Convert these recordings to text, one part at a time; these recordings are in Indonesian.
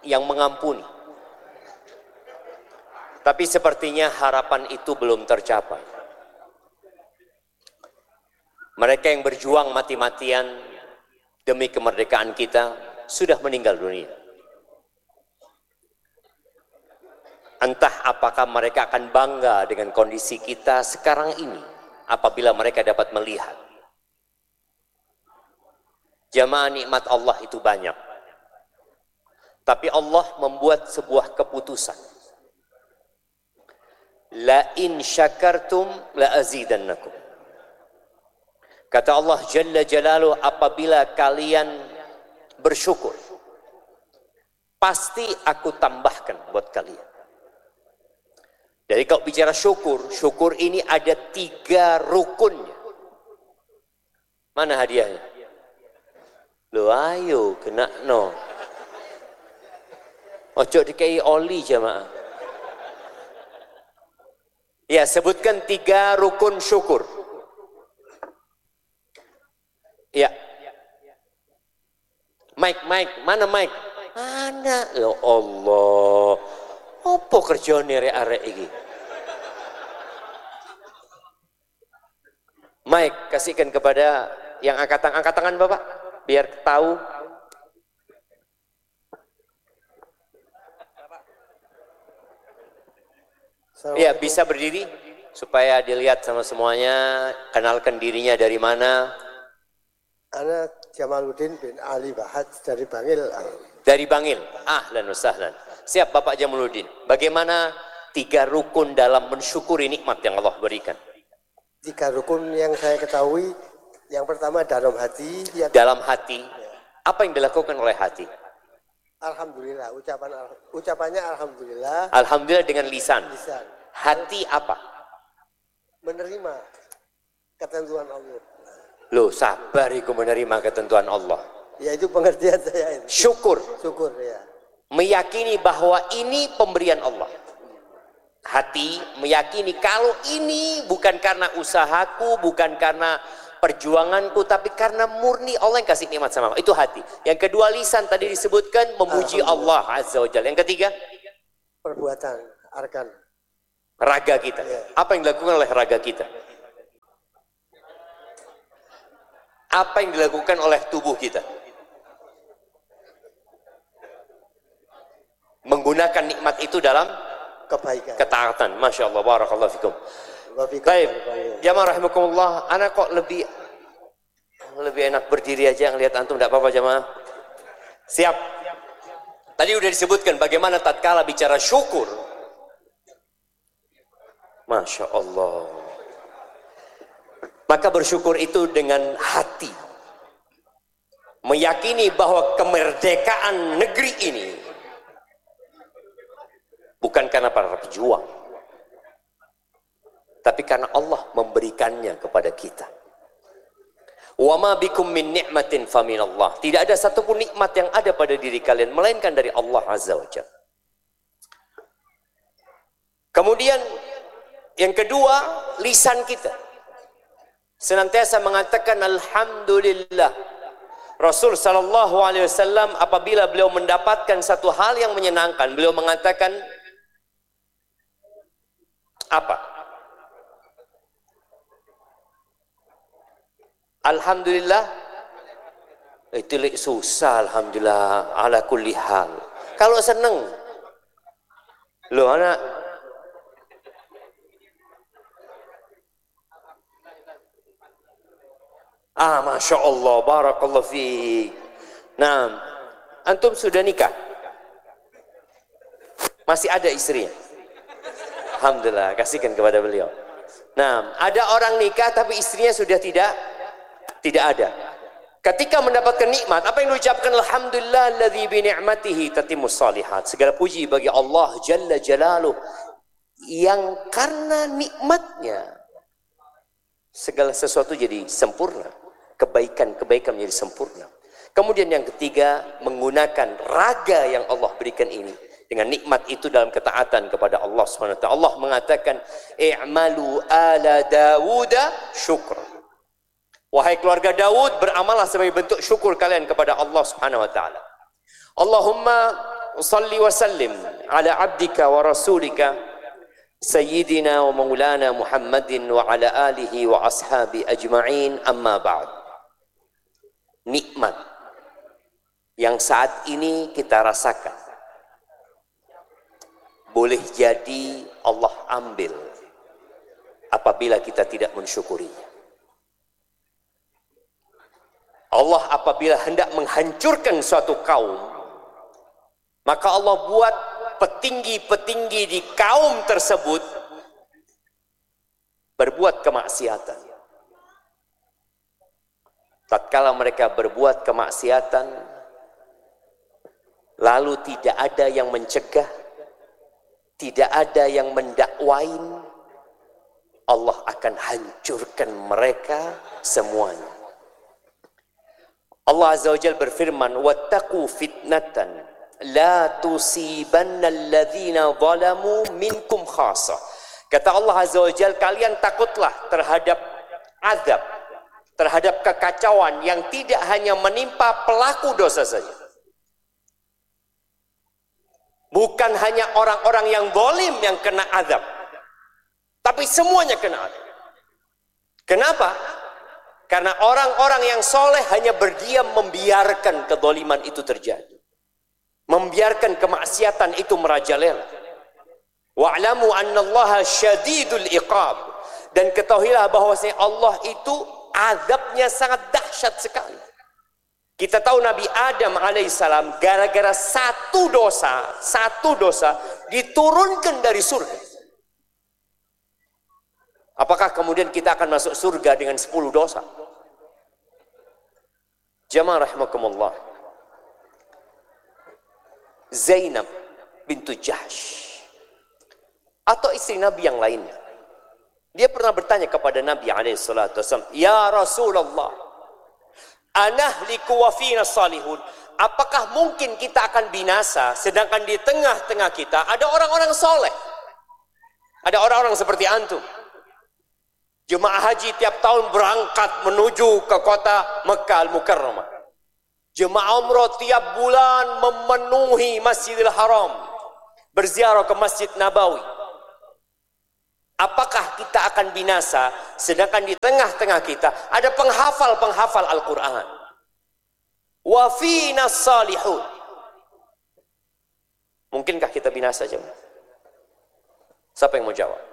yang mengampuni. Tapi sepertinya harapan itu belum tercapai. Mereka yang berjuang mati-matian demi kemerdekaan kita sudah meninggal dunia. Entah apakah mereka akan bangga dengan kondisi kita sekarang ini apabila mereka dapat melihat. Jamaah, nikmat Allah itu banyak. Tapi Allah membuat sebuah keputusan. La in syakartum la azidannakum. Kata Allah Jalla Jalaluhu, apabila kalian bersyukur, pasti aku tambahkan buat kalian. Jadi kalau bicara syukur, syukur ini ada 3 rukunnya. Mana hadiahnya? Lo ayo kena no. Ojo dikai oli jamaah. Ya, sebutkan 3 rukun syukur. Ya. Mike, mana Mike? Mana? Ya Allah. Apa kerjane arek iki? Mike, kasihkan kepada yang angkat tangan Bapak, biar tahu. Ya, bisa berdiri supaya dilihat sama semuanya. Kenalkan dirinya dari mana? Ana Jamaluddin bin Ali Bahad dari Bangil. Dari Bangil. Ahlan wa sahlan. Siap Bapak Jamaluddin. Bagaimana 3 rukun dalam mensyukuri nikmat yang Allah berikan? 3 rukun yang saya ketahui, yang pertama dalam hati. Dalam hati. Apa yang dilakukan oleh hati? Alhamdulillah, ucapannya alhamdulillah. Alhamdulillah dengan lisan. Hati apa? Menerima ketentuan Allah. Loh, sabar iku menerima ketentuan Allah. Ya, itu pengertian saya ini. Syukur. Syukur, ya. Meyakini bahwa ini pemberian Allah. Hati meyakini kalau ini bukan karena usahaku, bukan karena perjuanganku, tapi karena murni Allah yang kasih nikmat sama aku. Itu hati. Yang kedua, lisan tadi disebutkan memuji Allah Azza wa Jalla. Yang ketiga, perbuatan, arkan. Raga kita. Apa yang dilakukan oleh raga kita? Apa yang dilakukan oleh tubuh kita? Menggunakan nikmat itu dalam kebaikan, ketaatan. Masya Allah, barakallahu fikum. Baik, jamaah rahimakumullah. Anak kok lebih enak berdiri aja ngelihat antum, tidak apa-apa jamaah. Siap. Tadi udah disebutkan bagaimana tatkala bicara syukur. Masya Allah. Maka bersyukur itu dengan hati. Meyakini bahwa kemerdekaan negeri ini bukan karena para pejuang, tapi karena Allah memberikannya kepada kita. Wa ma bikum min ni'matin faminallah. Tidak ada satupun nikmat yang ada pada diri kalian melainkan dari Allah Azza wa Jalla. Kemudian yang kedua, lisan kita senantiasa mengatakan alhamdulillah. Rasul sallallahu alaihi wasallam apabila beliau mendapatkan satu hal yang menyenangkan, beliau mengatakan apa? Alhamdulillah. Itu susah, alhamdulillah ala kulli hal. Kalau seneng, loh anak, Masya Allah, barakallahu fiik. Nah, antum sudah nikah? Masih ada istrinya? Alhamdulillah, kasihkan kepada beliau. Nah, ada orang nikah tapi istrinya sudah tidak ada. Ketika mendapatkan nikmat, apa yang diucapkan? Alhamdulillah alladzi bi ni'matihi tatimmus shalihat. Segala puji bagi Allah Jalla Jalaluhu yang karena nikmatnya segala sesuatu jadi sempurna. Kebaikan menjadi sempurna. Kemudian yang ketiga, menggunakan raga yang Allah berikan ini dengan nikmat itu dalam ketaatan kepada Allah SWT. Allah mengatakan, i'malu ala Dawuda syukra. Wahai keluarga Daud, beramalah sebagai bentuk syukur kalian kepada Allah Subhanahu wa taala. Allahumma salli wa sallim ala abdika wa rasulika sayyidina wa maulana Muhammadin wa ala alihi wa ashabi ajma'in, amma ba'd. Nikmat yang saat ini kita rasakan boleh jadi Allah ambil apabila kita tidak mensyukurinya. Allah apabila hendak menghancurkan suatu kaum, maka Allah buat petinggi-petinggi di kaum tersebut berbuat kemaksiatan. Tatkala mereka berbuat kemaksiatan, lalu tidak ada yang mencegah, tidak ada yang mendakwain, Allah akan hancurkan mereka semuanya. Allah Azza wa Jalla berfirman, wattaqu fitnatan la tusibanna alladhina zalamu minkum khassa. Kata Allah Azza wa Jalla, kalian takutlah terhadap azab, terhadap kekacauan yang tidak hanya menimpa pelaku dosa saja. Bukan hanya orang-orang yang zalim yang kena azab, tapi semuanya kena azab. Kenapa? Karena orang-orang yang soleh hanya berdiam membiarkan kezaliman itu terjadi, membiarkan kemaksiatan itu merajalela. Wa'lamu annallaha syadidul iqab, dan ketahuilah bahwasanya Allah itu azabnya sangat dahsyat sekali. Kita tahu Nabi Adam alaihissalam gara-gara satu dosa diturunkan dari surga. Apakah kemudian kita akan masuk surga dengan 10 dosa? Jamaah rahimakumullah. Zainab bintu Jahsh atau istri Nabi yang lainnya, dia pernah bertanya kepada Nabi SAW, ya Rasulullah, anahliku wa fina salihun, apakah mungkin kita akan binasa sedangkan di tengah-tengah kita ada orang-orang soleh, ada orang-orang seperti antum? Jemaah haji tiap tahun berangkat menuju ke kota Mekkah Al-Mukarramah. Jemaah umrah tiap bulan memenuhi Masjidil Haram, berziarah ke Masjid Nabawi. Apakah kita akan binasa sedangkan di tengah-tengah kita ada penghafal-penghafal Al-Quran? Wa fina salihun. Mungkinkah kita binasa, jemaah? Siapa yang mau jawab?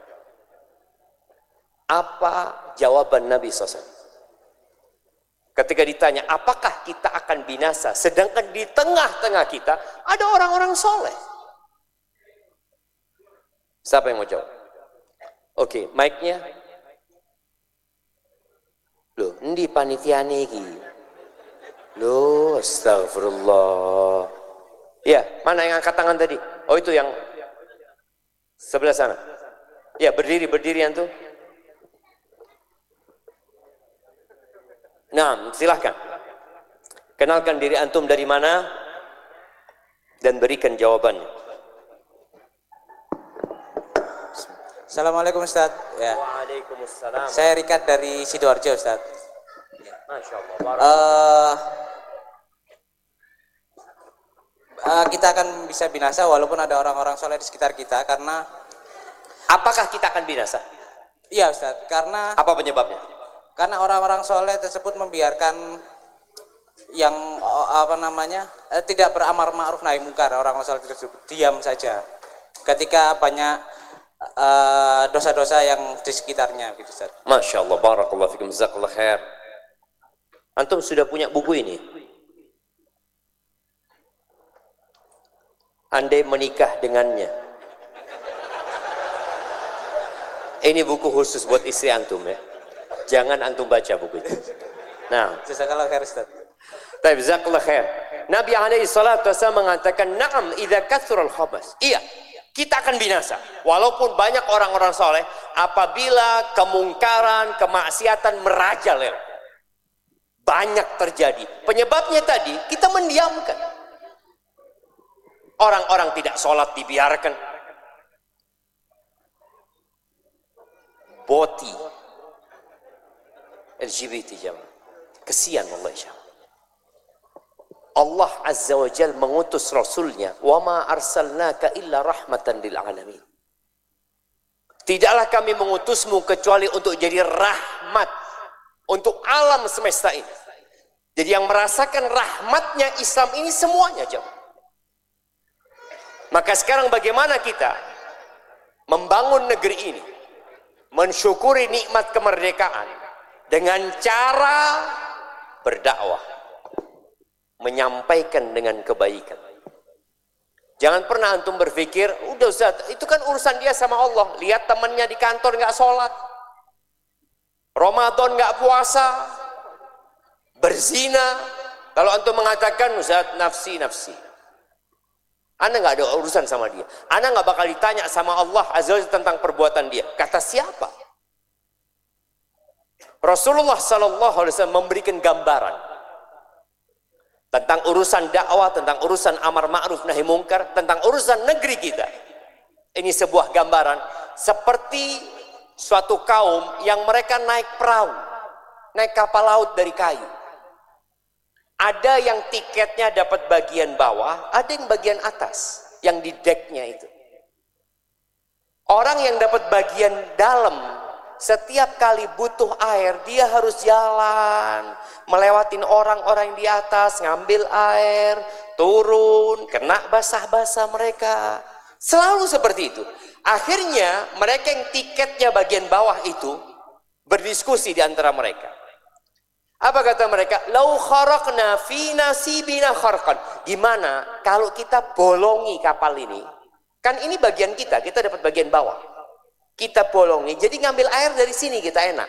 Apa jawaban Nabi SAW? Ketika ditanya, apakah kita akan binasa sedangkan di tengah-tengah kita ada orang-orang soleh? Siapa yang mau jawab? Oke, mic-nya. Loh, ini panitia niki. Loh, astagfirullah. Ya, mana yang angkat tangan tadi? Oh, itu yang sebelah sana. Ya, berdiri antum. Nah, silahkan. Kenalkan diri antum dari mana dan berikan jawabannya. Assalamualaikum Ustaz. Ya. Waalaikumsalam. Saya Rikat dari Sidoarjo Ustaz. Masya Allah. Kita akan bisa binasa walaupun ada orang-orang soleh di sekitar kita, karena apakah kita akan binasa? iya Ustaz, karena apa penyebabnya? Karena orang-orang soleh tersebut membiarkan yang tidak beramar ma'ruf nahi mungkar. Orang soleh tersebut diam saja ketika banyak dosa-dosa yang di sekitarnya, gitu Ustaz. Masya Allah, barakallahu fikum, jazakallah khair. Antum sudah punya buku ini? Andai menikah dengannya. Ini buku khusus buat istri antum ya. Jangan antum baca buku itu. Nah, Jazakallah khair Ustaz. Baik, jazakallah khair. Nabi alaihi salatu wasallam mengatakan, "Na'am idza kathural khabas." Iya, kita akan binasa walaupun banyak orang-orang soleh apabila kemungkaran, kemaksiatan merajalela. Banyak terjadi. Penyebabnya tadi kita mendiamkan. Orang-orang tidak sholat dibiarkan. Boti LGBT jamaah. Kesian wallahi jamaah. Allah Azza wa Jalla mengutus Rasulnya, wa ma arsalnaka illa rahmatan lil alamin. Tidaklah kami mengutusmu kecuali untuk jadi rahmat untuk alam semesta ini. Jadi yang merasakan rahmatnya Islam ini semuanya, jemaah. Maka sekarang bagaimana kita membangun negeri ini, mensyukuri nikmat kemerdekaan dengan cara berdakwah, menyampaikan dengan kebaikan. Jangan pernah antum berpikir, udah Ustaz, itu kan urusan dia sama Allah. Lihat temannya di kantor nggak sholat, Ramadan nggak puasa, berzina. Kalau antum mengatakan Ustaz, nafsi, Anda nggak ada urusan sama dia. Anda nggak bakal ditanya sama Allah Azza wa Jalla tentang perbuatan dia. Kata siapa? Rasulullah Sallallahu Alaihi Wasallam memberikan gambaran tentang urusan dakwah, tentang urusan amar ma'ruf nahi mungkar, tentang urusan negeri kita. Ini sebuah gambaran seperti suatu kaum yang mereka naik perahu, naik kapal laut dari kayu. Ada yang tiketnya dapat bagian bawah, ada yang bagian atas, yang di decknya itu. Orang yang dapat bagian dalam, setiap kali butuh air, dia harus jalan, melewatin orang-orang di atas, ngambil air, turun, kena basah-basah mereka. Selalu seperti itu. Akhirnya mereka yang tiketnya bagian bawah itu berdiskusi di antara mereka. Apa kata mereka? Lau kharaqna fi nasibina kharqan. Gimana kalau kita bolongi kapal ini? Kan ini bagian kita dapat bagian bawah. Kita bolongi, jadi ngambil air dari sini kita enak.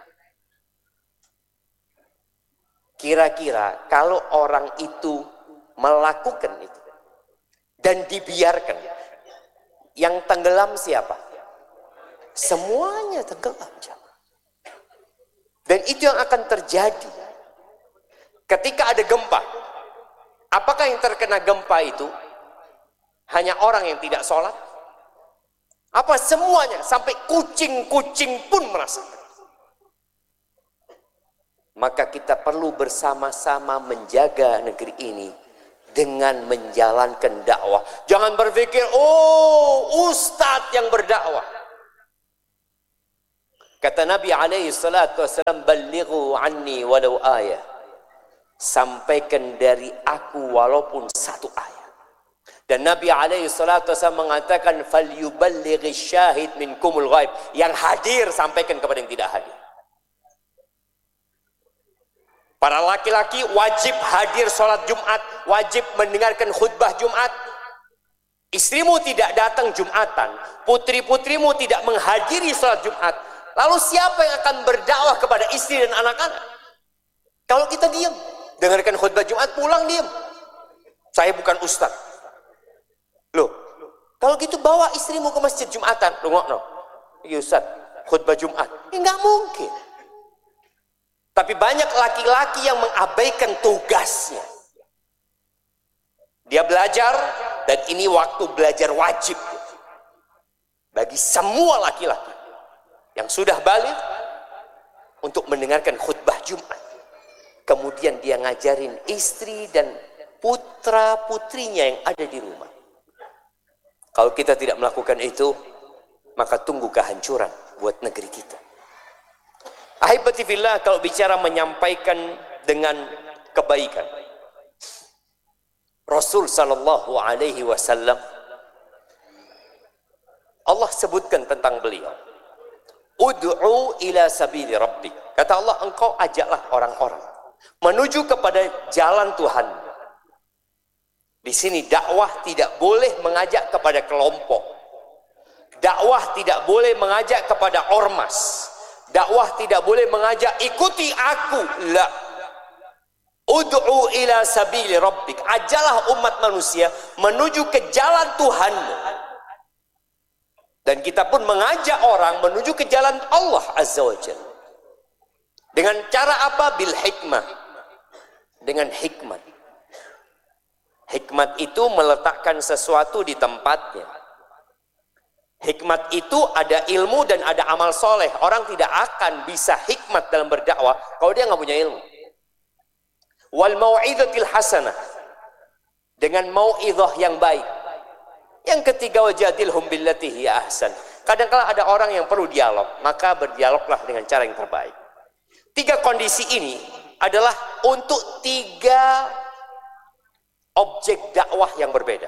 Kira-kira kalau orang itu melakukan itu dan dibiarkan, yang tenggelam siapa? Semuanya tenggelam. Dan itu yang akan terjadi ketika ada gempa. Apakah yang terkena gempa itu hanya orang yang tidak sholat? Apa semuanya, sampai kucing-kucing pun merasakan? Maka kita perlu bersama-sama menjaga negeri ini dengan menjalankan dakwah. Jangan berpikir, oh ustadz yang berdakwah. Kata Nabi alaihi salatu wassalam, ballighu anni walau ayah. Sampaikan dari aku walaupun satu ayat. Dan Nabi alaihi salatu wassalam mengatakan, falyuballighi syahid minkumul ghaib. Yang hadir sampaikan kepada yang tidak hadir. Para laki-laki wajib hadir sholat Jumat, wajib mendengarkan khutbah Jumat. Istrimu tidak datang Jumatan, putri-putrimu tidak menghadiri sholat Jumat. Lalu siapa yang akan berdakwah kepada istri dan anak-anak? Kalau kita diam, dengarkan khutbah Jumat, pulang diam. Saya bukan ustaz. Loh, kalau gitu bawa istrimu ke masjid Jumatan. Loh, no. Iya ustaz, khutbah Jumat. Nggak mungkin. Tapi banyak laki-laki yang mengabaikan tugasnya. Dia belajar, dan ini waktu belajar wajib bagi semua laki-laki yang sudah balik untuk mendengarkan khutbah Jumat. Kemudian dia ngajarin istri dan putra-putrinya yang ada di rumah. Kalau kita tidak melakukan itu, maka tunggu kehancuran buat negeri kita. Ahibati fillah, kalau bicara menyampaikan dengan kebaikan, Rasul sallallahu alaihi wasallam, Allah sebutkan tentang beliau, ud'u ila sabili rabbik. Kata Allah, engkau ajaklah orang-orang menuju kepada jalan Tuhan. Di sini dakwah tidak boleh mengajak kepada kelompok. Dakwah tidak boleh mengajak kepada ormas. Dakwah tidak boleh mengajak ikuti aku. La. Ud'u ila sabili rabbik. Ajalah umat manusia menuju ke jalan Tuhanmu. Dan kita pun mengajak orang menuju ke jalan Allah Azza wa Jalla. Dengan cara apa? Bil hikmah. Dengan hikmat. Hikmat itu meletakkan sesuatu di tempatnya. Hikmat itu ada ilmu dan ada amal soleh. Orang tidak akan bisa hikmat dalam berdakwah kalau dia nggak punya ilmu. Wal mau'izatil hasanah. dengan mau'idhah yang baik. Yang ketiga, wajadilhum billati hiya ahsan. Kadang-kala ada orang yang perlu dialog, maka berdialoglah dengan cara yang terbaik. 3 kondisi ini adalah untuk 3 objek dakwah yang berbeda.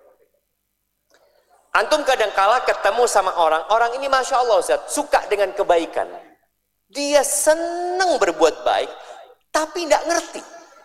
Antum kadang-kala ketemu sama orang ini Masya Allah Ustaz, suka dengan kebaikan. Dia senang berbuat baik, tapi tidak ngerti.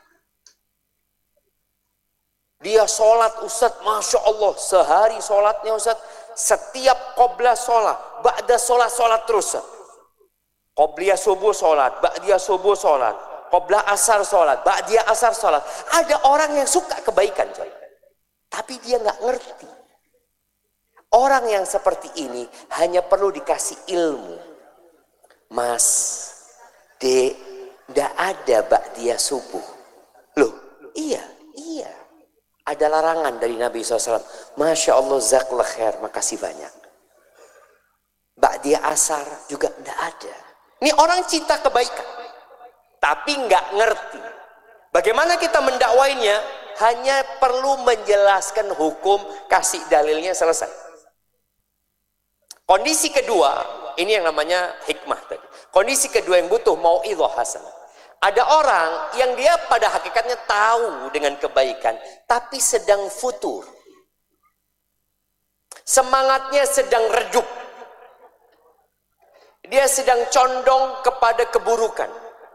Dia sholat Ustaz, Masya Allah, sehari sholatnya Ustaz, setiap qoblah sholat, ba'da sholat terus Ustaz. Qobliyah subuh sholat, ba'diyah subuh sholat, qoblah asar sholat, ba'diyah asar sholat. Ada orang yang suka kebaikan, tapi dia nggak ngerti. Orang yang seperti ini hanya perlu dikasih ilmu. Mas, Dek, nggak ada ba'diyah subuh. Loh, iya. Ada larangan dari Nabi SAW. Masya Allah, jazakallah khair, makasih banyak. Ba'diyah asar juga nggak ada. Ini orang cinta kebaikan, tapi nggak ngerti. Bagaimana kita mendakwainya? Hanya perlu menjelaskan hukum, kasih dalilnya, selesai. Kondisi kedua, ini yang namanya hikmah tadi. Kondisi kedua yang butuh mau'idhah hasanah. Ada orang yang dia pada hakikatnya tahu dengan kebaikan, tapi sedang futur. Semangatnya sedang redup. Dia sedang condong kepada keburukan.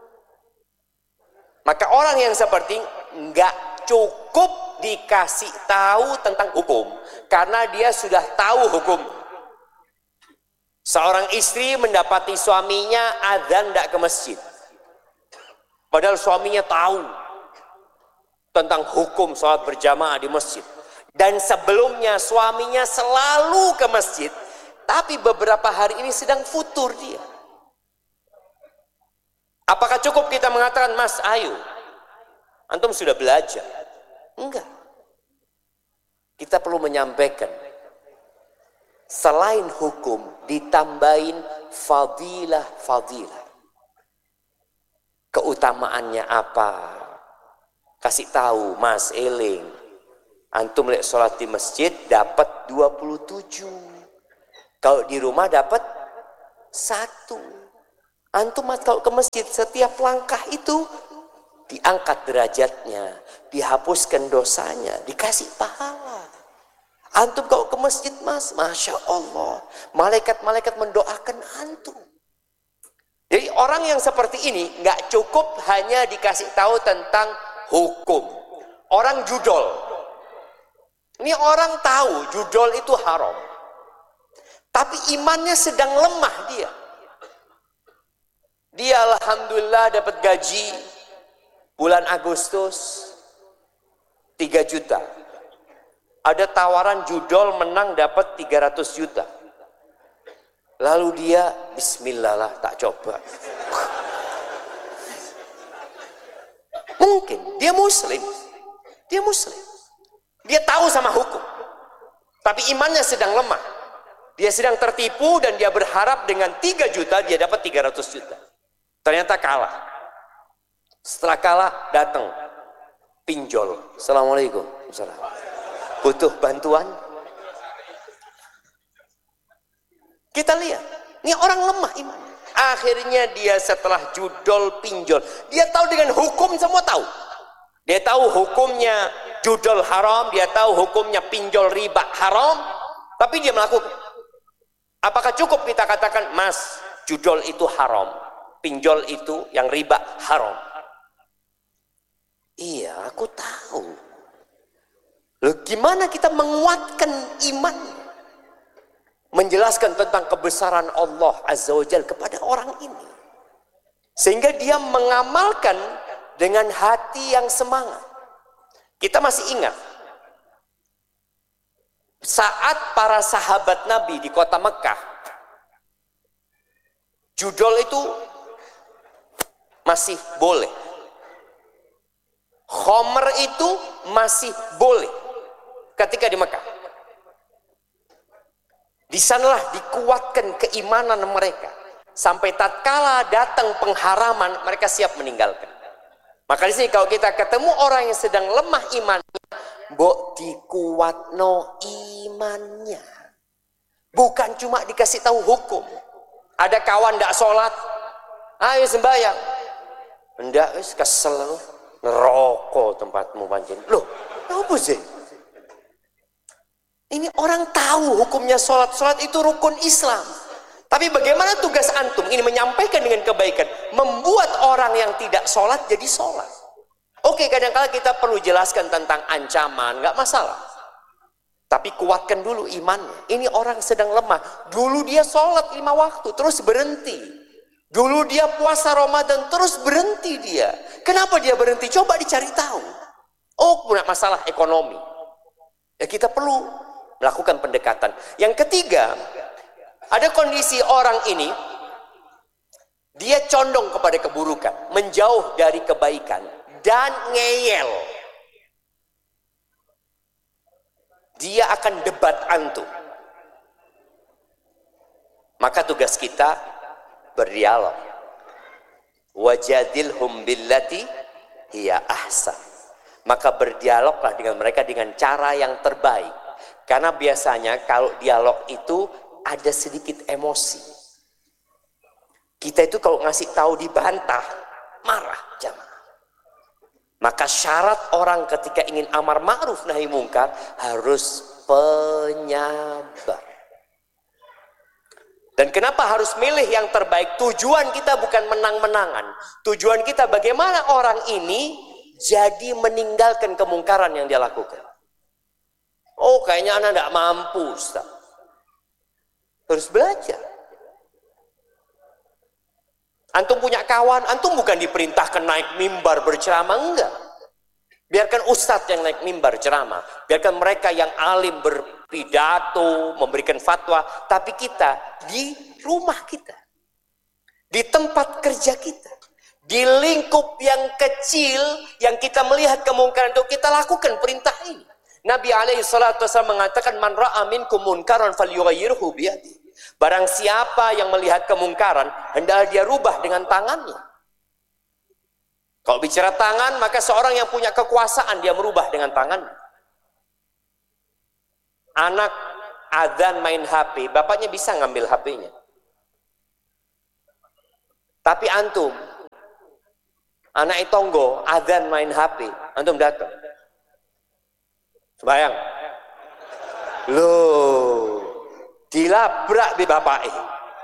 Maka orang yang seperti nggak cukup dikasih tahu tentang hukum, karena dia sudah tahu hukum. Seorang istri mendapati suaminya adzan tidak ke masjid, padahal suaminya tahu tentang hukum sholat berjamaah di masjid. Dan sebelumnya suaminya selalu ke masjid, tapi beberapa hari ini sedang futur dia. Apakah cukup kita mengatakan, Mas, ayo, antum sudah belajar? Enggak. Kita perlu menyampaikan, selain hukum ditambahin fadilah. Keutamaannya apa? Kasih tahu, Mas, eling. Antum lek sholat di masjid dapat 27. Kalau di rumah dapat 1. Antum kalau ke masjid setiap langkah itu diangkat derajatnya, dihapuskan dosanya, dikasih pahala. Antum kalau ke masjid, Mas, Masya Allah, malaikat-malaikat mendoakan antum. Jadi orang yang seperti ini nggak cukup hanya dikasih tahu tentang hukum. Orang judol. Ini orang tahu judol itu haram. Tapi imannya sedang lemah dia. Dia alhamdulillah dapat gaji bulan Agustus 3 juta. Ada tawaran judol menang dapat 300 juta. Lalu dia, bismillah lah, tak coba. Mungkin dia muslim. Dia tahu sama hukum, tapi imannya sedang lemah. Dia sedang tertipu dan dia berharap dengan 3 juta dia dapat 300 juta. Ternyata kalah. Setelah kalah datang pinjol. Assalamualaikum. Butuh bantuan? Kita lihat, ini orang lemah iman. Akhirnya dia setelah judol pinjol, dia tahu dengan hukum, semua tahu. Dia tahu hukumnya judol haram, dia tahu hukumnya pinjol riba haram, tapi dia melakukan. Apakah cukup kita katakan, Mas, judol itu haram, pinjol itu yang riba haram? Iya, aku tahu. Loh, gimana kita menguatkan iman? Menjelaskan tentang kebesaran Allah Azza wa Jalla kepada orang ini. Sehingga dia mengamalkan dengan hati yang semangat. Kita masih ingat saat para sahabat Nabi di kota Mekah, judol itu masih boleh. Khomer itu masih boleh ketika di Mekah. Di sanalah dikuatkan keimanan mereka. Sampai tatkala datang pengharaman, mereka siap meninggalkan. Maka di sini kalau kita ketemu orang yang sedang lemah imannya, mbok dikuatno imannya. Bukan cuma dikasih tahu hukum. Ada kawan ndak sholat, ayo sembahyang. Ndak, wis kesel lu. Neraka tempatmu pancen. Loh, apa sih? Ini orang tahu hukumnya sholat. Sholat itu rukun Islam. Tapi bagaimana tugas antum? Ini menyampaikan dengan kebaikan. Membuat orang yang tidak sholat jadi sholat. Oke, kadang-kadang kita perlu jelaskan tentang ancaman. Nggak masalah. Tapi kuatkan dulu imannya. Ini orang sedang lemah. Dulu dia sholat 5 waktu, terus berhenti. Dulu dia puasa Ramadan, terus berhenti dia. Kenapa dia berhenti? Coba dicari tahu. Oh, punya masalah ekonomi. Ya kita perlu melakukan pendekatan. Yang ketiga, ada kondisi orang ini, dia condong kepada keburukan, menjauh dari kebaikan, dan ngeyel. Dia akan debat antum. Maka tugas kita berdialog. Wajadilhum billati hiya ahsan. Maka berdialoglah dengan mereka dengan cara yang terbaik. Karena biasanya kalau dialog itu ada sedikit emosi. Kita itu kalau ngasih tahu dibantah, marah jamaah. Maka syarat orang ketika ingin amar ma'ruf nahi mungkar harus penyabar. Dan kenapa harus milih yang terbaik? Tujuan kita bukan menang-menangan. Tujuan kita bagaimana orang ini jadi meninggalkan kemungkaran yang dia lakukan. Oh, kayaknya anak tidak mampu, Ustaz. Harus belajar. Antum punya kawan, antum bukan diperintahkan naik mimbar berceramah, enggak. Biarkan ustadz yang naik mimbar ceramah. Biarkan mereka yang alim berpidato, memberikan fatwa. Tapi kita di rumah kita, di tempat kerja kita, di lingkup yang kecil yang kita melihat kemungkaran itu, kita lakukan perintah ini. Nabi SAW mengatakan, man ra'a minkum munkaran falyughayyirhu biyadihi. Barang siapa yang melihat kemungkaran, hendaklah dia rubah dengan tangannya. Kalau bicara tangan, maka seorang yang punya kekuasaan, dia merubah dengan tangan. Anak adzan main HP, bapaknya bisa ngambil HP-nya. Tapi antum, anak tonggo, adzan main HP, antum datang. Sembayang. Loh, dilabrak di bapaknya.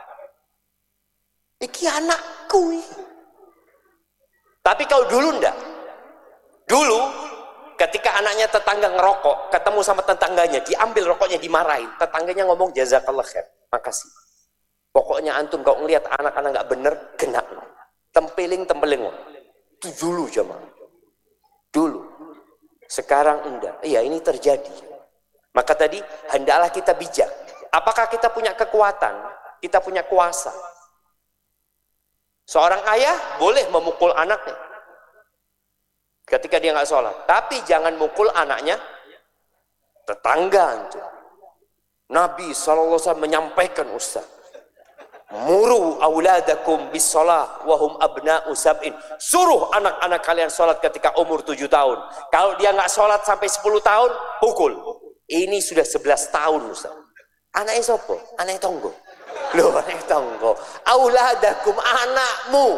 Iki anakku ini. Tapi kalau dulu enggak. Dulu ketika anaknya tetangga ngerokok, ketemu sama tetangganya, diambil rokoknya, dimarahin. Tetangganya ngomong jazakallah khair, makasih. Pokoknya antum kalau ngelihat anak-anak enggak bener, kena. Tempeling. Itu dulu jemaah. Dulu. Sekarang enggak. Iya, ini terjadi. Maka tadi hendaklah kita bijak. Apakah kita punya kekuatan? Kita punya kuasa. Seorang ayah boleh memukul anaknya ketika dia nggak sholat. Tapi jangan mukul anaknya tetangga. Nabi SAW menyampaikan, Ustaz, muru auladakum bis sholah wahum abna'u sab'in. Suruh anak-anak kalian sholat ketika umur 7 tahun. Kalau dia nggak sholat sampai 10 tahun, pukul. Ini sudah 11 tahun, Ustaz. Anaknya sopo? Anaknya tonggo. Loh, anaknya tonggo. Auladakum, anakmu.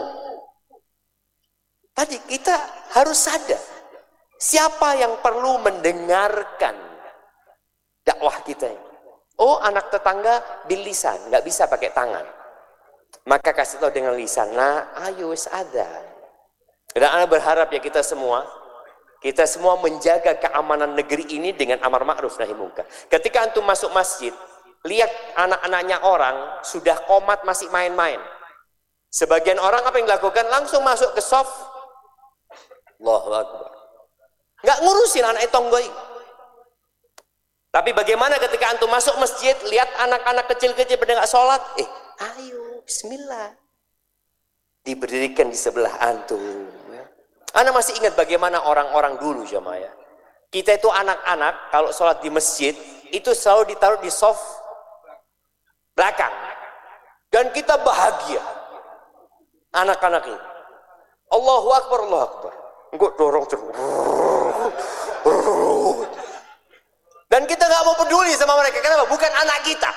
Tadi kita harus sadar. Siapa yang perlu mendengarkan dakwah kita ini? Oh, anak tetangga bil lisan, nggak bisa pakai tangan. Maka kasih tahu dengan lisan. Nah, ayo wis ada. Dan ana berharap ya kita semua menjaga keamanan negeri ini dengan amar ma'ruf nahi munkar. Ketika antum masuk masjid, lihat anak-anaknya orang sudah komat masih main-main. Sebagian orang apa yang dilakukan? Langsung masuk ke soft. Allahu Akbar. Nggak ngurusin anak tonggo ini. Tapi bagaimana ketika antum masuk masjid, lihat anak-anak kecil-kecil pada nggak sholat? Ayo, bismillah. Diberdirikan di sebelah antum. Ana masih ingat bagaimana orang-orang dulu jamaah ya. Kita itu anak-anak kalau sholat di masjid, itu selalu ditaruh di soft belakang. Dan kita bahagia. Anak-anak ini. Allahu Akbar, Allahu Akbar. Enggak dorong terus. peduli sama mereka. Kenapa? Bukan anak kita.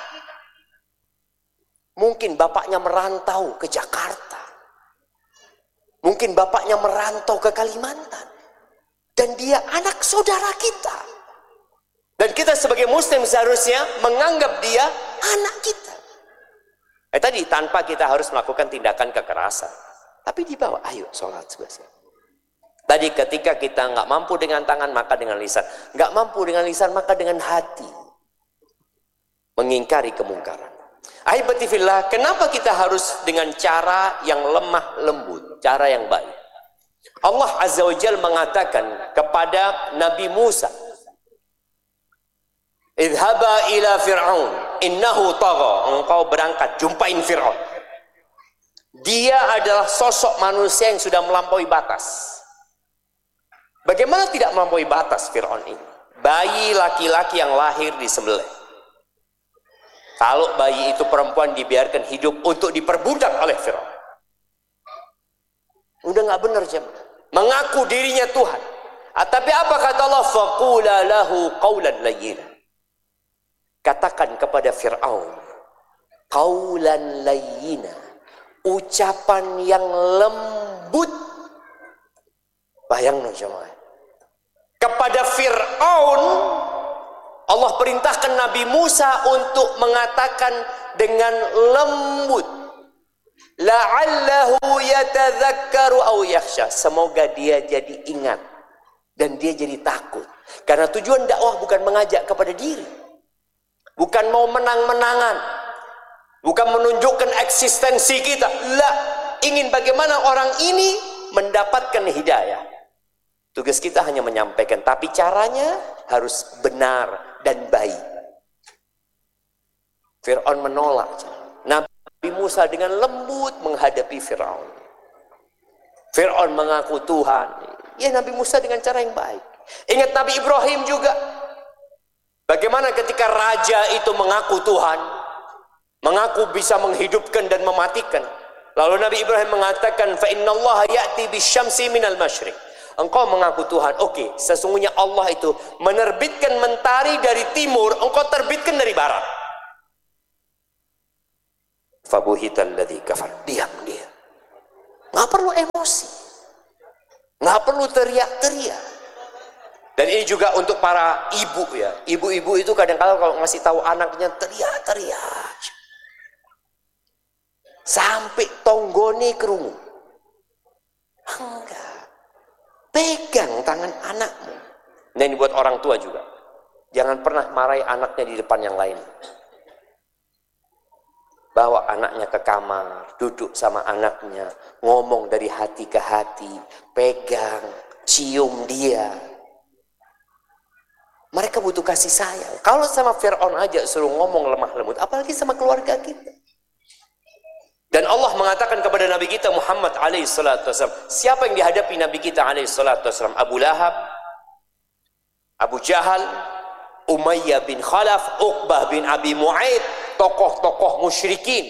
Mungkin bapaknya merantau ke Jakarta. Mungkin bapaknya merantau ke Kalimantan. Dan dia anak saudara kita. Dan kita sebagai muslim seharusnya menganggap dia anak kita. Tadi tanpa kita harus melakukan tindakan kekerasan. Tapi dibawa, ayo sholat sebelah. Tadi ketika kita nggak mampu dengan tangan, maka dengan lisan. Nggak mampu dengan lisan, maka dengan hati. Mengingkari kemungkaran. Ahibati fillah, kenapa kita harus dengan cara yang lemah lembut, cara yang baik? Allah Azza wa Jalla mengatakan kepada Nabi Musa, idhaba ila Fir'aun innahu tagha. Engkau berangkat, jumpain Fir'aun. Dia adalah sosok manusia yang sudah melampaui batas. Bagaimana tidak melampaui batas Fir'aun ini? Bayi laki-laki yang lahir disembelih. Kalau bayi itu perempuan dibiarkan hidup untuk diperbudak oleh Fir'aun. Udah nggak benar jemaah. Mengaku dirinya Tuhan. Tapi apa kata Allah? Faqula lahu qawlan layyina. Katakan kepada Fir'aun, qawlan layyina, ucapan yang lembut. Bayangkan jemaah. Kepada Fir'aun Allah perintahkan Nabi Musa untuk mengatakan dengan lembut, la'allahu yatadzakkaru aw yakhsha, semoga dia jadi ingat dan dia jadi takut. Karena tujuan dakwah bukan mengajak kepada diri, bukan mau menang-menangan, bukan menunjukkan eksistensi kita. La, ingin bagaimana orang ini mendapatkan hidayah. Tugas kita hanya menyampaikan, tapi caranya harus benar dan baik. Fir'aun menolak. Nabi Musa dengan lembut menghadapi Fir'aun. Fir'aun mengaku Tuhan. Ya, Nabi Musa dengan cara yang baik. Ingat Nabi Ibrahim juga. Bagaimana ketika raja itu mengaku Tuhan, mengaku bisa menghidupkan dan mematikan. Lalu Nabi Ibrahim mengatakan, fa innallaha ya'ti bisyamsi minal masyriq. Engkau mengaku Tuhan, oke, sesungguhnya Allah itu menerbitkan mentari dari timur, engkau terbitkan dari barat. Fabuhital ladzi kafar, diam dia. Nggak perlu emosi, nggak perlu teriak-teriak. Dan ini juga untuk para ibu ya. Ibu-ibu itu kadang-kadang kalau ngasih tahu anaknya teriak-teriak sampai tonggone kerungu. Enggak. Pegang tangan anakmu. Nah, ini buat orang tua juga. Jangan pernah marahi anaknya di depan yang lain. Bawa anaknya ke kamar, duduk sama anaknya, ngomong dari hati ke hati, pegang, cium dia. Mereka butuh kasih sayang. Kalau sama Fir'aun aja suruh ngomong lemah lembut, apalagi sama keluarga kita. Dan Allah mengatakan kepada Nabi kita Muhammad alaihi salatu wasallam, siapa yang dihadapi Nabi kita alaihi salatu wasallam? Abu Lahab, Abu Jahal, Umayyah bin Khalaf, Uqbah bin Abi Mu'aid, tokoh-tokoh musyrikin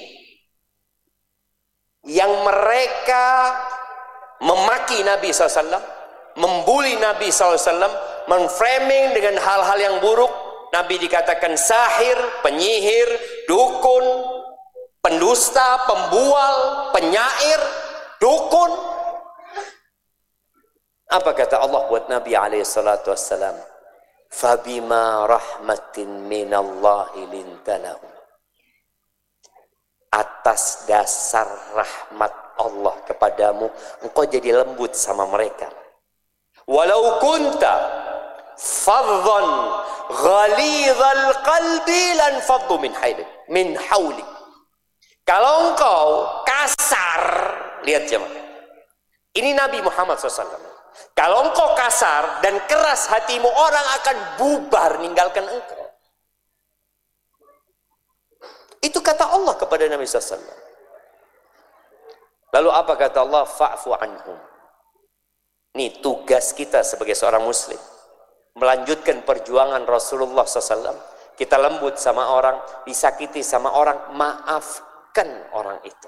yang mereka memaki Nabi SAW, membuli Nabi SAW, menframing dengan hal-hal yang buruk. Nabi dikatakan sahir, penyihir, dukun, pendusta, pembual, penyair, dukun. Apa kata Allah buat Nabi alaihi salatu wassalam? Fabima rahmatin minallahi lintalahu. Atas dasar rahmat Allah kepadamu, engkau jadi lembut sama mereka. Walau kunta fadhan ghalidhal qalbi lan faddu min hawlik. Kalau engkau kasar, lihat jemaah. Ini Nabi Muhammad SAW. Kalau engkau kasar dan keras hatimu, orang akan bubar ninggalkan engkau. Itu kata Allah kepada Nabi SAW. Lalu apa kata Allah? Fa'fu anhum. Ini tugas kita sebagai seorang muslim. Melanjutkan perjuangan Rasulullah SAW. Kita lembut sama orang, disakiti sama orang, maafkan orang itu.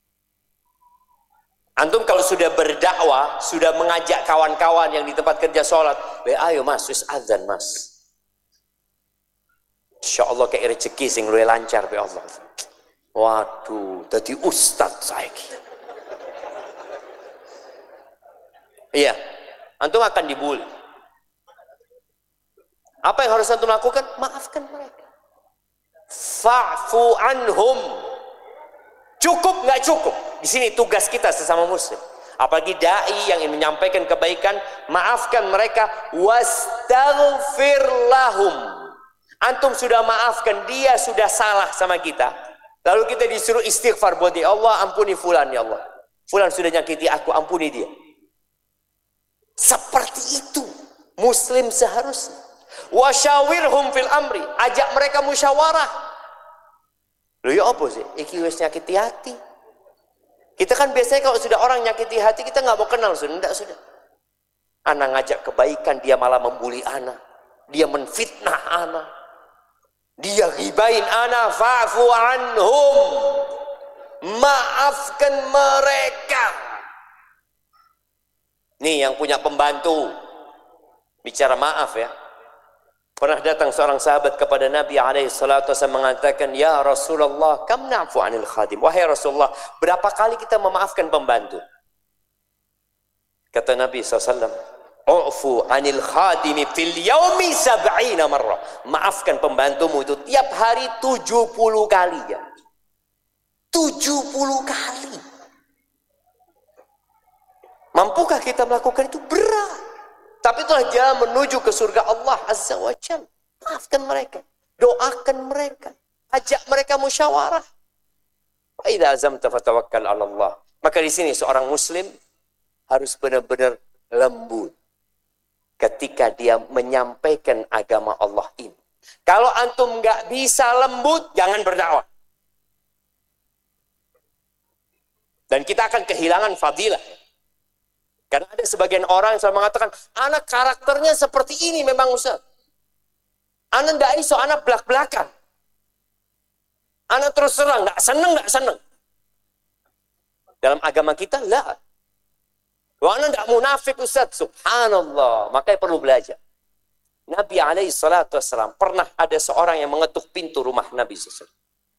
Antum kalau sudah berdakwah, sudah mengajak kawan-kawan yang di tempat kerja sholat, ayo mas, wis azan mas. Insya Allah kayak rezeki sing luwih lancar be Allah. Waduh, jadi ustaz saiki. Iya, antum akan dibully. Apa yang harus antum lakukan? Maafkan mereka. Fa'fu anhum. Cukup nggak cukup? Di sini tugas kita sesama muslim. Apalagi dai yang ingin menyampaikan kebaikan, maafkan mereka. Wastaghfir lahum. Antum sudah maafkan, dia sudah salah sama kita. Lalu kita disuruh istighfar buat dia. Allah ampuni fulan ya Allah. Fulan sudah nyakiti aku, ampuni dia. Seperti itu muslim seharusnya. Wasyawirhum fil amri, ajak mereka musyawarah. Loh ya apa sih? Iki wis nyakiti hati. Kita kan biasanya kalau sudah orang nyakiti hati kita nggak mau kenal, sudah enggak sudah. Anak ngajak kebaikan dia malah membuli anak. Dia menfitnah anak. Dia ghibain anak, fa'fu anhum. Maafkan mereka. Nih yang punya pembantu bicara maaf ya. Pernah datang seorang sahabat kepada Nabi SAW mengatakan, ya Rasulullah, kam na'fu anil khadim. Wahai Rasulullah, berapa kali kita memaafkan pembantu? Kata Nabi SAW, u'fu anil khadimi fil yaumi sab'ina marrah. Maafkan pembantumu itu tiap hari 70 kali ya. 70 kali. Mampukah kita melakukan itu? Berat. Tapi itulah jalan menuju ke surga Allah Azza wa Jalla. Maafkan mereka. Doakan mereka. Ajak mereka musyawarah. Wa idza azamta fatawakkal 'ala Allah. Maka di sini seorang muslim harus benar-benar lembut ketika dia menyampaikan agama Allah ini. Kalau antum nggak bisa lembut, jangan berdakwah. Dan kita akan kehilangan fadilah. Karena ada sebagian orang yang selalu mengatakan, anak karakternya seperti ini memang Ustaz. Anak tidak iso, anak belak-belakan. Anak terus serang, tidak seneng. Dalam agama kita, lah. Anak tidak munafik Ustaz, subhanallah. Makanya perlu belajar. Nabi SAW pernah ada seorang yang mengetuk pintu rumah Nabi SAW.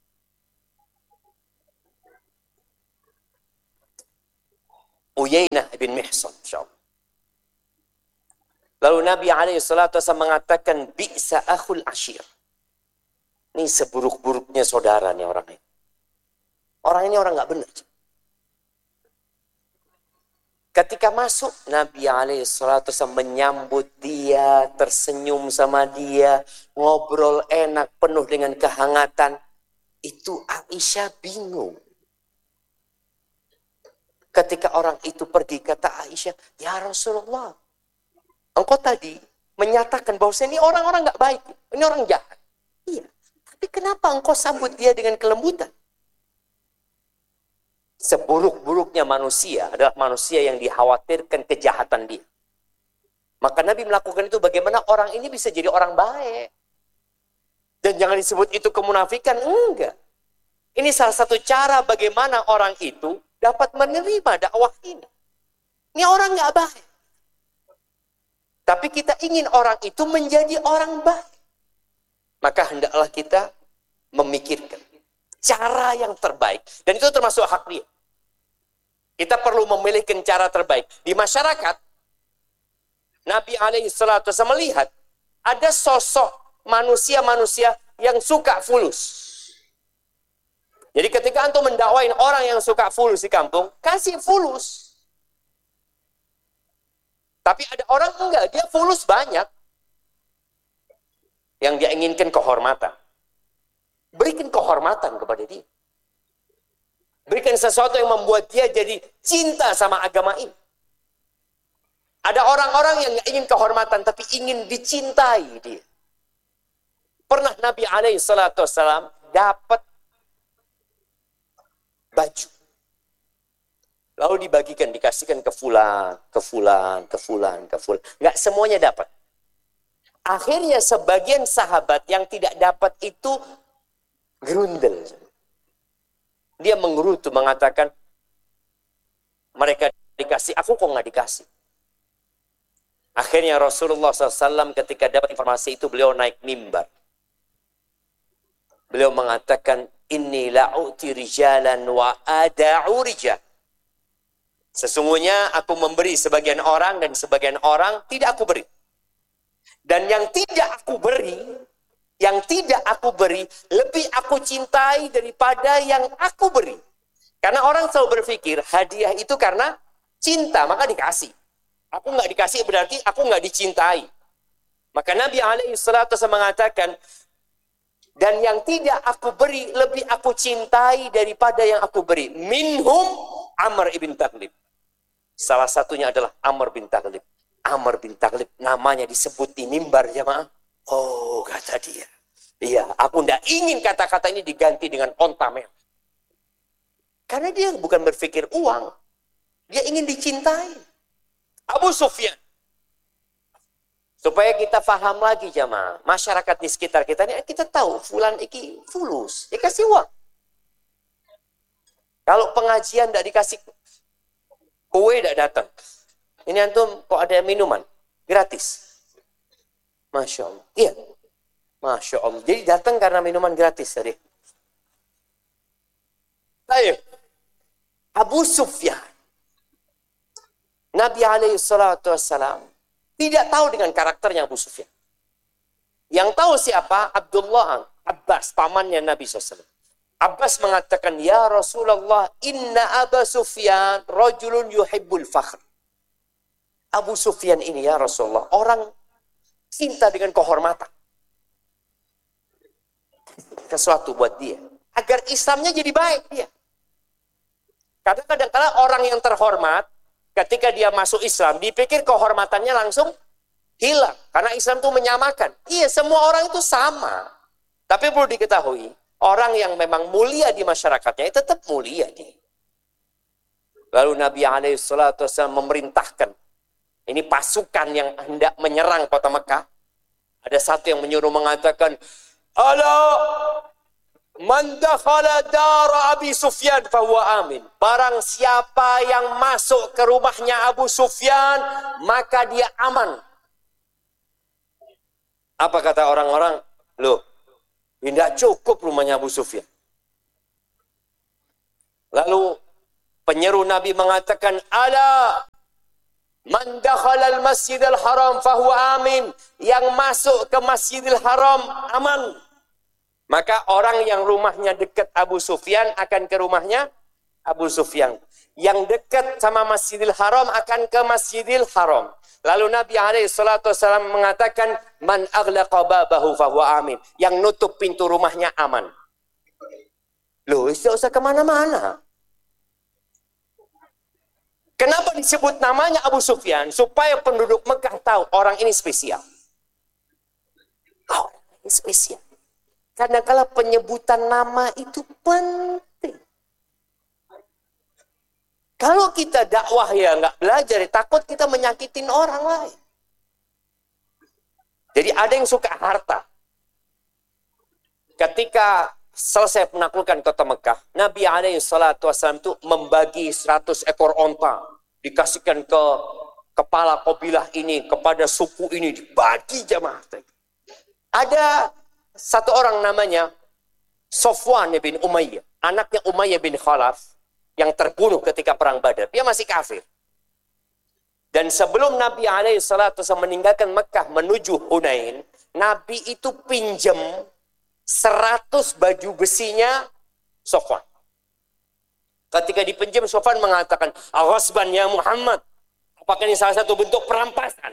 Uyainah bin Mihsan, insyaallah. Lalu Nabi SAW mengatakan, bi'sa akhul ashir. Ini seburuk-buruknya saudara nih orang ini. Orang ini orang nggak benar. Ketika masuk, Nabi SAW menyambut dia, tersenyum sama dia, ngobrol enak, penuh dengan kehangatan. Itu Aisyah bingung. Ketika orang itu pergi, kata Aisyah, ya Rasulullah, engkau tadi menyatakan bahwa ini orang-orang nggak baik, ini orang jahat. Iya, tapi kenapa engkau sambut dia dengan kelembutan? Seburuk-buruknya manusia adalah manusia yang dikhawatirkan kejahatan dia. Maka Nabi melakukan itu bagaimana orang ini bisa jadi orang baik. Dan jangan disebut itu kemunafikan, enggak. Ini salah satu cara bagaimana orang itu dapat menerima dakwah ini. Ini orang nggak baik. Tapi kita ingin orang itu menjadi orang baik. Maka hendaklah kita memikirkan cara yang terbaik. Dan itu termasuk hak dia. Kita perlu memiliki cara terbaik. Di masyarakat, Nabi SAW melihat ada sosok manusia-manusia yang suka fulus. Jadi ketika antum mendakwain orang yang suka fulus di kampung, kasih fulus. Tapi ada orang enggak, dia fulus banyak. Yang dia inginkan kehormatan. Berikan kehormatan kepada dia. Berikan sesuatu yang membuat dia jadi cinta sama agama ini. Ada orang-orang yang nggak ingin kehormatan, tapi ingin dicintai dia. Pernah Nabi SAW dapat baju. Lalu dibagikan, dikasihkan ke fulan, ke fulan, ke fulan, ke fulan. Nggak semuanya dapat. Akhirnya sebagian sahabat yang tidak dapat itu gerundel. Dia menggerutu mengatakan, mereka dikasih, aku kok nggak dikasih. Akhirnya Rasulullah SAW ketika dapat informasi itu, beliau naik mimbar. Beliau mengatakan, inni la'uti rijalan wa ada'u rijal. Sesungguhnya aku memberi sebagian orang dan sebagian orang tidak aku beri. Dan yang tidak aku beri, lebih aku cintai daripada yang aku beri. Karena orang selalu berpikir hadiah itu karena cinta, maka dikasih. Aku nggak dikasih berarti aku nggak dicintai. Maka Nabi SAW mengatakan, dan yang tidak aku beri, lebih aku cintai daripada yang aku beri. Minhum Amr ibn Taghlib. Salah satunya adalah Amr bin Taghlib. Amr bin Taghlib namanya disebut di mimbar jemaah. Oh, kata dia. Iya, aku tidak ingin kata-kata ini diganti dengan onta merah. Karena dia bukan berpikir uang. Dia ingin dicintai. Abu Sufyan. Supaya kita paham lagi jemaah, masyarakat di sekitar kita ini, kita tahu fulan iki fulus, dia kasih uang. Kalau pengajian tidak dikasih kue, tidak datang. Ini antum kok ada minuman gratis? Masya Allah. Iya, Masya Allah. Jadi datang karena minuman gratis tadi. Ayo, Abu Sufyan, Nabi SAW tidak tahu dengan karakternya Abu Sufyan. Yang tahu siapa? Abdullah Abbas, pamannya Nabi SAW. Abbas mengatakan, ya Rasulullah, inna Abu Sufyan rajulun yuhibbul fakhr. Abu Sufyan ini ya Rasulullah, orang cinta dengan kehormatan. Sesuatu buat dia. Agar Islamnya jadi baik dia. Kadang-kadang orang yang terhormat, ketika dia masuk Islam, dipikir kehormatannya langsung hilang. Karena Islam itu menyamakan. Iya, semua orang itu sama. Tapi perlu diketahui, orang yang memang mulia di masyarakatnya, itu tetap mulia dia. Lalu Nabi SAW memerintahkan, ini pasukan yang hendak menyerang kota Mekah. Ada satu yang menyuruh mengatakan, ala man dakhala dar Abi Sufyan fahuwa amin. Barang siapa yang masuk ke rumahnya Abu Sufyan, maka dia aman. Apa kata orang-orang? Loh, tidak cukup rumahnya Abu Sufyan. Lalu penyeru Nabi mengatakan, ala man dakhala al-masjidil haram fahuwa amin. Yang masuk ke Masjidil Haram aman. Maka orang yang rumahnya dekat Abu Sufyan akan ke rumahnya Abu Sufyan. Yang dekat sama Masjidil Haram akan ke Masjidil Haram. Lalu Nabi SAW mengatakan, man aghlaqa babahu fahuwa amin. Yang nutup pintu rumahnya aman. Loh, tidak usah kemana-mana. Kenapa disebut namanya Abu Sufyan? Supaya penduduk Mekah tahu orang ini spesial. Orang ini spesial. Kadang-kala penyebutan nama itu penting. Kalau kita dakwah ya nggak belajar, takut kita menyakitin orang lain. Jadi ada yang suka harta. Ketika selesai menaklukkan kota Mekah, Nabi SAW itu membagi 100 ekor onta. Dikasihkan ke kepala kabilah ini, kepada suku ini, dibagi jamaah. Ada satu orang namanya Sofwan bin Umayyah, anaknya Umayyah bin Khalaf, yang terbunuh ketika perang Badar. Dia masih kafir. Dan sebelum Nabi SAW meninggalkan Mekah menuju Hunain, Nabi itu pinjam 100 baju besinya Sofwan. Ketika dipinjam, Sofwan mengatakan, "Aghasban ya Muhammad." Apakah ini salah satu bentuk perampasan?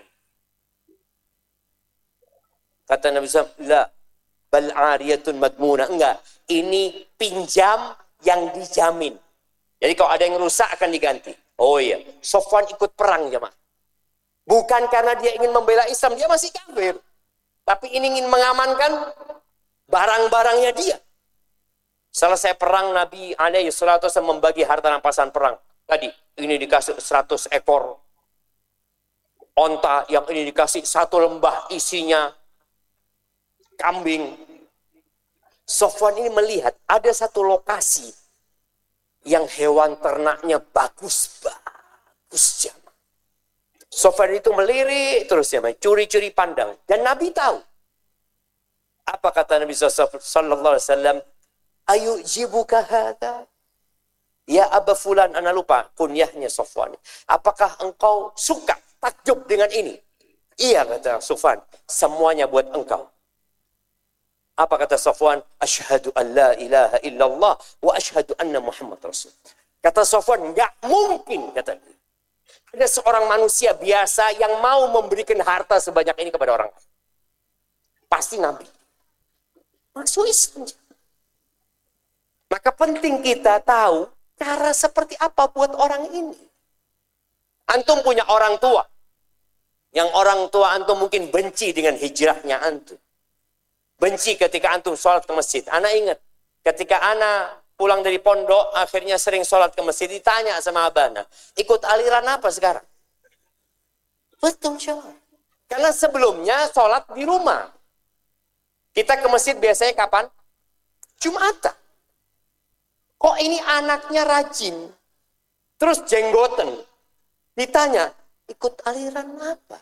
Kata Nabi SAW, "La, bal ariyatun madmuna." Enggak, ini pinjam yang dijamin. Jadi kalau ada yang rusak akan diganti. Oh iya, Sofwan ikut perang jemaah. Bukan karena dia ingin membela Islam, dia masih kafir. Tapi ini ingin mengamankan barang-barangnya dia. Selesai perang, Nabi SAW membagi harta rampasan perang. Tadi, ini dikasih 100 ekor onta, yang ini dikasih 1 lembah isinya kambing. Sofwan ini melihat ada satu lokasi yang hewan ternaknya bagus-bagus jamaah. Sofwan itu melirik terus jamaah, curi-curi pandang. Dan Nabi tahu. Apa kata Nabi sallallahu alaihi wasallam? Ayujibuka hadza? Ya Aba Fulan, ana lupa kunyahnya Safwan. Apakah engkau suka, takjub dengan ini? Iya, kata Safwan, semuanya buat engkau. Apa kata Safwan? Asyhadu an la ilaha illallah wa asyhadu anna Muhammad Rasul. Kata Safwan, enggak mungkin, kata dia. Ada seorang manusia biasa yang mau memberikan harta sebanyak ini kepada orang. Pasti Nabi. Masuk Islam. Maka penting kita tahu cara seperti apa buat orang ini. Antum punya orang tua. Yang orang tua antum mungkin benci dengan hijrahnya antum. Benci ketika antum sholat ke masjid. Ana ingat, ketika ana pulang dari pondok, akhirnya sering sholat ke masjid, ditanya sama abana, ikut aliran apa sekarang? Betul, sholat. Karena sebelumnya sholat di rumah. Kita ke masjid biasanya kapan? Jumatan. Kok ini anaknya rajin, terus jenggoten, ditanya, ikut aliran apa?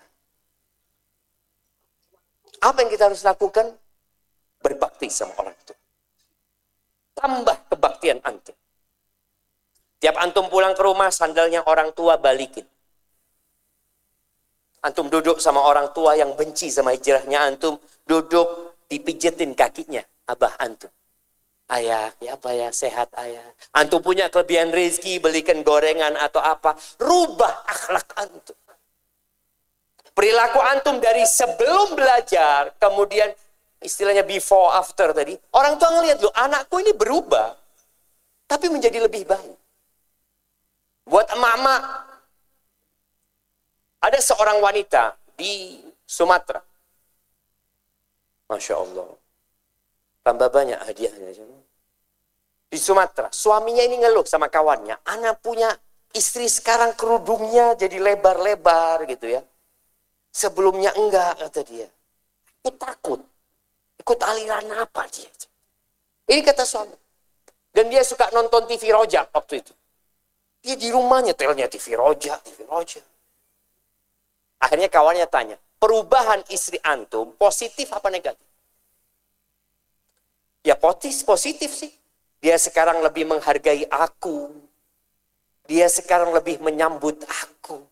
Apa yang kita harus lakukan? Berbakti sama orang tua. Tambah kebaktian antum. Tiap antum pulang ke rumah, sandalnya orang tua balikin. Antum duduk sama orang tua yang benci sama hijrahnya antum, duduk dipijetin kakinya, abah antum. Ayah, ya apa ya, sehat ayah. Antum punya kelebihan rezeki, belikan gorengan atau apa. Rubah akhlak antum. Perilaku antum dari sebelum belajar, kemudian istilahnya before, after tadi. Orang tua ngelihat, loh anakku ini berubah. Tapi menjadi lebih baik. Buat emak-emak, ada seorang wanita di Sumatera. Masya Allah. Tambah banyak hadiahnya. Di Sumatera, suaminya ini ngeluh sama kawannya. Anak punya istri sekarang kerudungnya jadi lebar-lebar gitu ya. Sebelumnya enggak, kata dia. Aku takut. Ikut aliran apa dia? Ini kata suami. Dan dia suka nonton TV Roja waktu itu. Dia di rumah nyetelnya TV Roja, TV Roja. Akhirnya kawannya tanya, perubahan istri antum positif apa negatif? Ya positif sih. Dia sekarang lebih menghargai aku. Dia sekarang lebih menyambut aku.